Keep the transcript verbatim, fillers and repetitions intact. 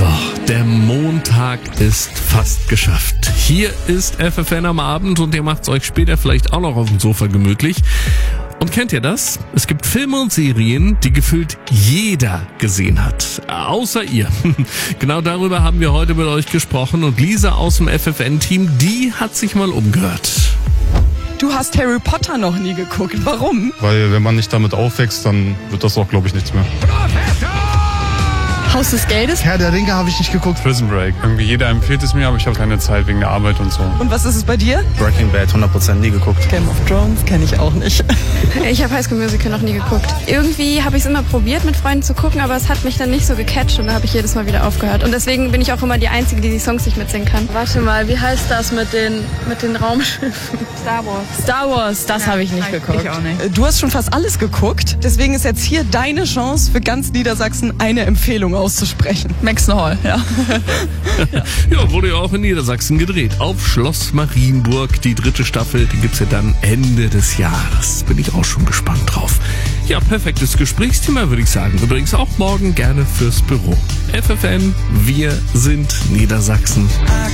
So, der Montag ist fast geschafft. Hier ist F F N am Abend und ihr macht's euch später vielleicht auch noch auf dem Sofa gemütlich. Und kennt ihr das? Es gibt Filme und Serien, die gefühlt jeder gesehen hat. Außer ihr. Genau darüber haben wir heute mit euch gesprochen und Lisa aus dem F F N-Team, die hat sich mal umgehört. Du hast Harry Potter noch nie geguckt. Warum? Weil wenn man nicht damit aufwächst, dann wird das auch, glaube ich, nichts mehr. Haus des Geldes? Herr der Ringe habe ich nicht geguckt. Prison Break. Irgendwie jeder empfiehlt es mir, aber ich habe keine Zeit wegen der Arbeit und so. Und was ist es bei dir? Breaking Bad, hundert Prozent nie geguckt. Game of Thrones kenne ich auch nicht. Ich habe High School Musical noch nie geguckt. Irgendwie habe ich es immer probiert, mit Freunden zu gucken, aber es hat mich dann nicht so gecatcht und da habe ich jedes Mal wieder aufgehört. Und deswegen bin ich auch immer die Einzige, die die Songs nicht mitsingen kann. Warte mal, wie heißt das mit den, mit den Raumschiffen? Star Wars. Star Wars, das habe ich nicht geguckt. Ich auch nicht. Du hast schon fast alles geguckt, deswegen ist jetzt hier deine Chance für ganz Niedersachsen eine Empfehlung auszusprechen. Maxen Hall, ja. Ja, wurde ja auch in Niedersachsen gedreht. Auf Schloss Marienburg. Die dritte Staffel, die gibt's ja dann Ende des Jahres. Bin ich auch schon gespannt drauf. Ja, perfektes Gesprächsthema, würde ich sagen. Übrigens auch morgen gerne fürs Büro. F F N, wir sind Niedersachsen.